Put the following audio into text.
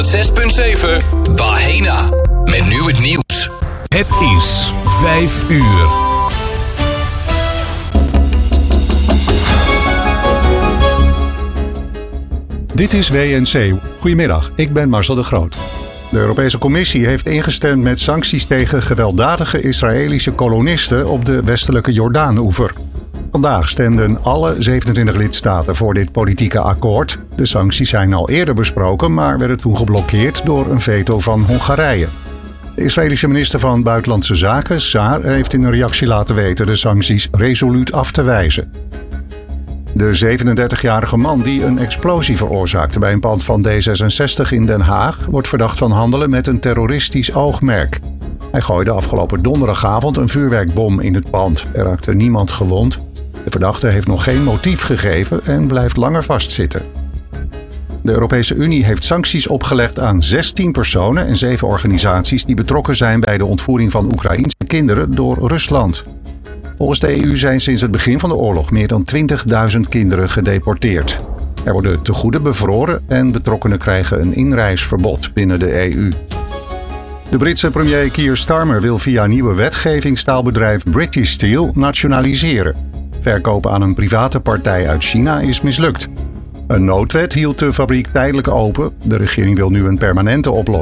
6.7 Bahena. Met nu het nieuws. Het is 5 uur. Dit is WNC. Goedemiddag, ik ben Marcel de Groot. De Europese Commissie heeft ingestemd met sancties tegen gewelddadige Israëlische kolonisten op de westelijke Jordaan-oever. Vandaag stemden alle 27 lidstaten voor dit politieke akkoord. De sancties zijn al eerder besproken, maar werden toen geblokkeerd door een veto van Hongarije. De Israëlische minister van Buitenlandse Zaken, Saar, heeft in een reactie laten weten de sancties resoluut af te wijzen. De 37-jarige man die een explosie veroorzaakte bij een pand van D66 in Den Haag wordt verdacht van handelen met een terroristisch oogmerk. Hij gooide afgelopen donderdagavond een vuurwerkbom in het pand. Er raakte niemand gewond. De verdachte heeft nog geen motief gegeven en blijft langer vastzitten. De Europese Unie heeft sancties opgelegd aan 16 personen en 7 organisaties die betrokken zijn bij de ontvoering van Oekraïense kinderen door Rusland. Volgens de EU zijn sinds het begin van de oorlog meer dan 20.000 kinderen gedeporteerd. Er worden tegoeden bevroren en betrokkenen krijgen een inreisverbod binnen de EU. De Britse premier Keir Starmer wil via nieuwe wetgeving staalbedrijf British Steel nationaliseren. Verkopen aan een private partij uit China is mislukt. Een noodwet hield de fabriek tijdelijk open. De regering wil nu een permanente oplossing